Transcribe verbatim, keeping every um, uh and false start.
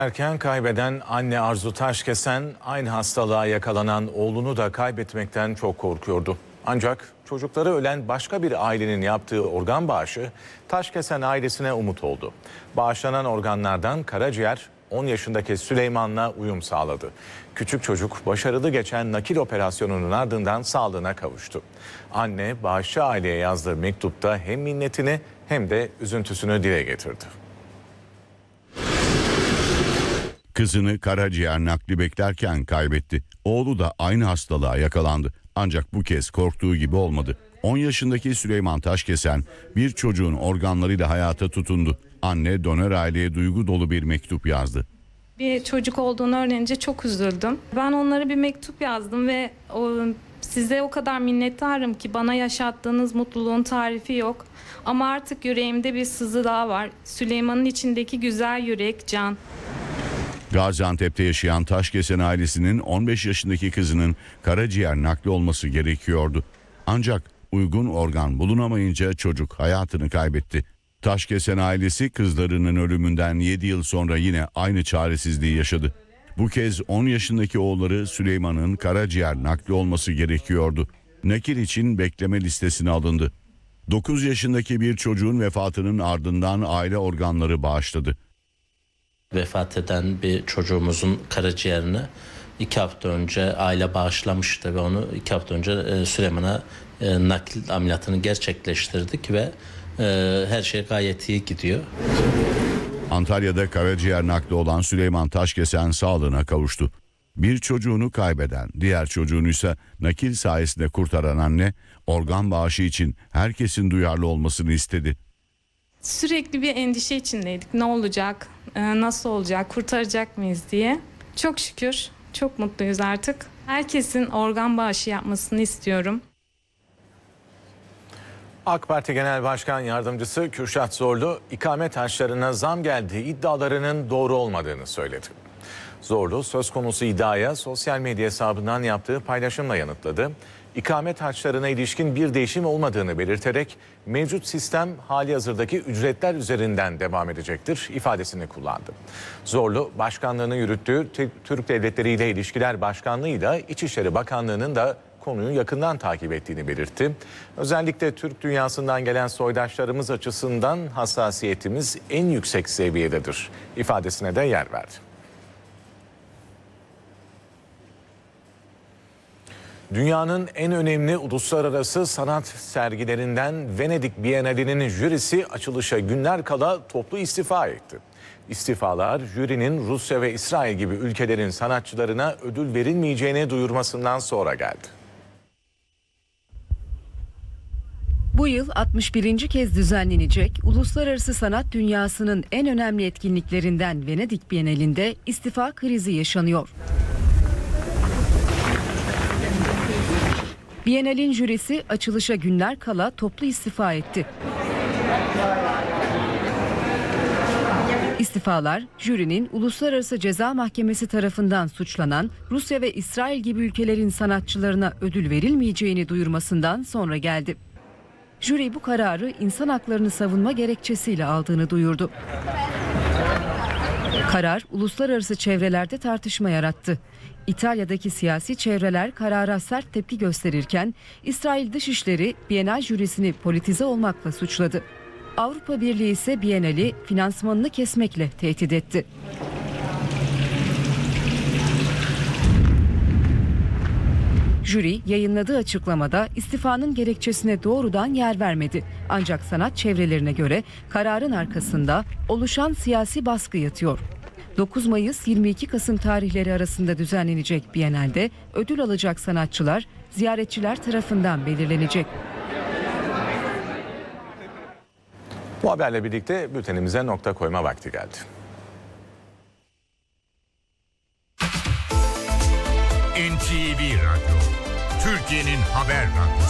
Erken kaybeden anne Arzu Taşkesen aynı hastalığa yakalanan oğlunu da kaybetmekten çok korkuyordu. Ancak çocukları ölen başka bir ailenin yaptığı organ bağışı Taşkesen ailesine umut oldu. Bağışlanan organlardan karaciğer on yaşındaki Süleyman'la uyum sağladı. Küçük çocuk başarılı geçen nakil operasyonunun ardından sağlığına kavuştu. Anne bağışçı aileye yazdığı mektupta hem minnetini hem de üzüntüsünü dile getirdi. Kızını karaciğer nakli beklerken kaybetti. Oğlu da aynı hastalığa yakalandı. Ancak bu kez korktuğu gibi olmadı. on yaşındaki Süleyman Taşkesen bir çocuğun organlarıyla hayata tutundu. Anne donör aileye duygu dolu bir mektup yazdı. Bir çocuk olduğunu öğrenince çok üzüldüm. Ben onlara bir mektup yazdım ve o, size o kadar minnettarım ki bana yaşattığınız mutluluğun tarifi yok. Ama artık yüreğimde bir sızı daha var. Süleyman'ın içindeki güzel yürek Can. Gaziantep'te yaşayan Taşkesen ailesinin on beş yaşındaki kızının karaciğer nakli olması gerekiyordu. Ancak uygun organ bulunamayınca çocuk hayatını kaybetti. Taşkesen ailesi kızlarının ölümünden yedi yıl sonra yine aynı çaresizliği yaşadı. Bu kez on yaşındaki oğulları Süleyman'ın karaciğer nakli olması gerekiyordu. Nakil için bekleme listesine alındı. dokuz yaşındaki bir çocuğun vefatının ardından aile organları bağışladı. Vefat eden bir çocuğumuzun karaciğerini iki hafta önce aile bağışlamıştı ve onu iki hafta önce Süleyman'a nakil ameliyatını gerçekleştirdik ve her şey gayet iyi gidiyor. Antalya'da karaciğer nakli olan Süleyman Taşkesen sağlığına kavuştu. Bir çocuğunu kaybeden, diğer çocuğunu ise nakil sayesinde kurtaran anne organ bağışı için herkesin duyarlı olmasını istedi. Sürekli bir endişe içindeydik. Ne olacak, nasıl olacak, kurtaracak mıyız diye. Çok şükür, çok mutluyuz artık. Herkesin organ bağışı yapmasını istiyorum. AK Parti Genel Başkan Yardımcısı Kürşat Zorlu, ikamet harçlarına zam geldiği iddialarının doğru olmadığını söyledi. Zorlu, söz konusu iddiaya sosyal medya hesabından yaptığı paylaşımla yanıtladı. İkamet harçlarına ilişkin bir değişim olmadığını belirterek mevcut sistem halihazırdaki ücretler üzerinden devam edecektir ifadesini kullandı. Zorlu, başkanlığını yürüttüğü Türk Devletleri ile İlişkiler Başkanlığı'yla İçişleri Bakanlığı'nın da konuyu yakından takip ettiğini belirtti. Özellikle Türk dünyasından gelen soydaşlarımız açısından hassasiyetimiz en yüksek seviyededir ifadesine de yer verdi. Dünyanın en önemli uluslararası sanat sergilerinden Venedik Bienalinin jürisi açılışa günler kala toplu istifa etti. İstifalar jürinin Rusya ve İsrail gibi ülkelerin sanatçılarına ödül verilmeyeceğini duyurmasından sonra geldi. Bu yıl altmış birinci kez düzenlenecek uluslararası sanat dünyasının en önemli etkinliklerinden Venedik Bienalinde istifa krizi yaşanıyor. Bienal'in jürisi açılışa günler kala toplu istifa etti. İstifalar, jürinin Uluslararası Ceza Mahkemesi tarafından suçlanan Rusya ve İsrail gibi ülkelerin sanatçılarına ödül verilmeyeceğini duyurmasından sonra geldi. Jüri bu kararı insan haklarını savunma gerekçesiyle aldığını duyurdu. Karar uluslararası çevrelerde tartışma yarattı. İtalya'daki siyasi çevreler karara sert tepki gösterirken İsrail Dışişleri Bienal jürisini politize olmakla suçladı. Avrupa Birliği ise Bienal'i finansmanını kesmekle tehdit etti. Jüri yayınladığı açıklamada istifanın gerekçesine doğrudan yer vermedi. Ancak sanat çevrelerine göre kararın arkasında oluşan siyasi baskı yatıyor. dokuz Mayıs yirmi iki Kasım tarihleri arasında düzenlenecek Bienal'de ödül alacak sanatçılar ziyaretçiler tarafından belirlenecek. Bu haberle birlikte bültenimize nokta koyma vakti geldi. N T V Radyo, Türkiye'nin haber radyosu.